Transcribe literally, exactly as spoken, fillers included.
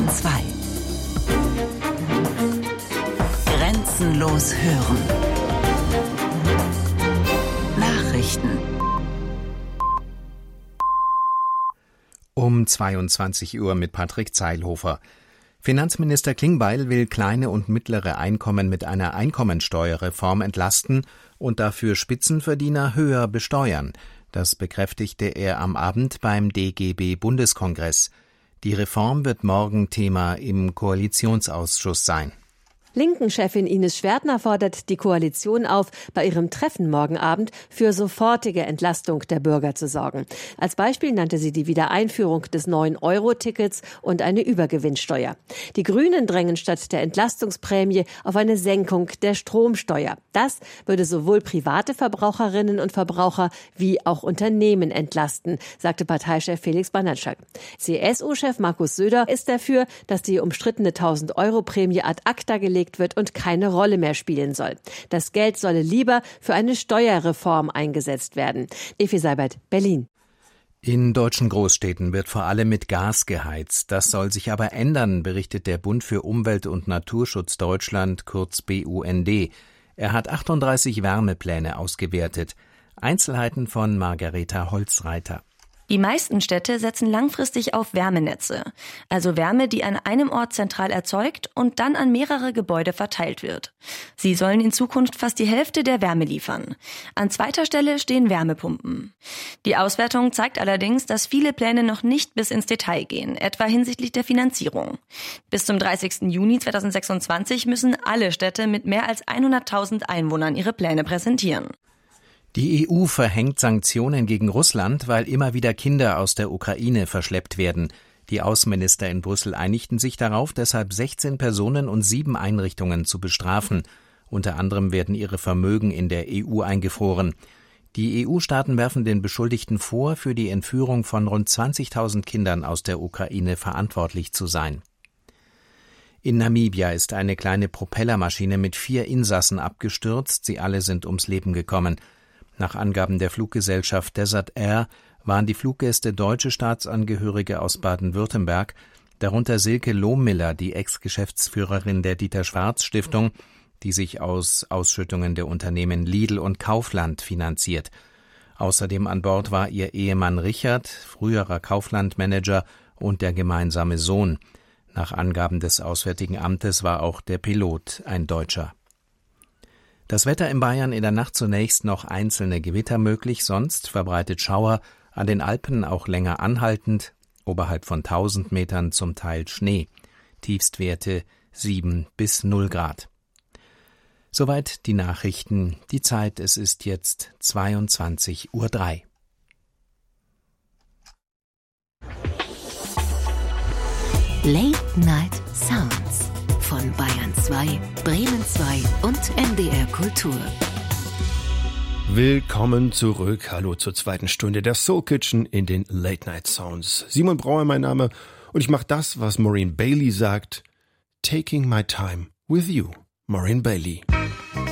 Bayern zwei. Grenzenlos hören. Nachrichten. Um zweiundzwanzig Uhr mit Patrick Zeilhofer. Finanzminister Klingbeil will kleine und mittlere Einkommen mit einer Einkommensteuerreform entlasten und dafür Spitzenverdiener höher besteuern. Das bekräftigte er am Abend beim D G B-Bundeskongress. Die Reform wird morgen Thema im Koalitionsausschuss sein. Linken-Chefin Ines Schwertner fordert die Koalition auf, bei ihrem Treffen morgen Abend für sofortige Entlastung der Bürger zu sorgen. Als Beispiel nannte sie die Wiedereinführung des neun Euro Tickets und eine Übergewinnsteuer. Die Grünen drängen statt der Entlastungsprämie auf eine Senkung der Stromsteuer. Das würde sowohl private Verbraucherinnen und Verbraucher wie auch Unternehmen entlasten, sagte Parteichef Felix Banatschak. C S U-Chef Markus Söder ist dafür, dass die umstrittene tausend Euro Prämie ad acta gelegt wird und keine Rolle mehr spielen soll. Das Geld solle lieber für eine Steuerreform eingesetzt werden. Evi Seibert, Berlin. In deutschen Großstädten wird vor allem mit Gas geheizt. Das soll sich aber ändern, berichtet der Bund für Umwelt und Naturschutz Deutschland, kurz B U N D. Er hat achtunddreißig Wärmepläne ausgewertet. Einzelheiten von Margareta Holzreiter. Die meisten Städte setzen langfristig auf Wärmenetze, also Wärme, die an einem Ort zentral erzeugt und dann an mehrere Gebäude verteilt wird. Sie sollen in Zukunft fast die Hälfte der Wärme liefern. An zweiter Stelle stehen Wärmepumpen. Die Auswertung zeigt allerdings, dass viele Pläne noch nicht bis ins Detail gehen, etwa hinsichtlich der Finanzierung. Bis zum dreißigsten Juni zweitausendsechsundzwanzig müssen alle Städte mit mehr als hunderttausend Einwohnern ihre Pläne präsentieren. Die E U verhängt Sanktionen gegen Russland, weil immer wieder Kinder aus der Ukraine verschleppt werden. Die Außenminister in Brüssel einigten sich darauf, deshalb sechzehn Personen und sieben Einrichtungen zu bestrafen. Unter anderem werden ihre Vermögen in der E U eingefroren. Die E U-Staaten werfen den Beschuldigten vor, für die Entführung von rund zwanzigtausend Kindern aus der Ukraine verantwortlich zu sein. In Namibia ist eine kleine Propellermaschine mit vier Insassen abgestürzt. Sie alle sind ums Leben gekommen. Nach Angaben der Fluggesellschaft Desert Air waren die Fluggäste deutsche Staatsangehörige aus Baden-Württemberg, darunter Silke Lohmiller, die Ex-Geschäftsführerin der Dieter-Schwarz-Stiftung, die sich aus Ausschüttungen der Unternehmen Lidl und Kaufland finanziert. Außerdem an Bord war ihr Ehemann Richard, früherer Kaufland-Manager, und der gemeinsame Sohn. Nach Angaben des Auswärtigen Amtes war auch der Pilot ein Deutscher. Das Wetter in Bayern: in der Nacht zunächst noch einzelne Gewitter möglich, sonst verbreitet Schauer, an den Alpen auch länger anhaltend, oberhalb von tausend Metern zum Teil Schnee. Tiefstwerte sieben bis null Grad. Soweit die Nachrichten. Die Zeit, es ist jetzt zweiundzwanzig Uhr drei. Late Night Sounds von Bayern zwei, Bremen zwei und M D R Kultur. Willkommen zurück. Hallo zur zweiten Stunde der Soul Kitchen in den Late Night Sounds. Simon Brauer mein Name und ich mache das, was Maureen Bailey sagt. Taking my time with you. Maureen Bailey.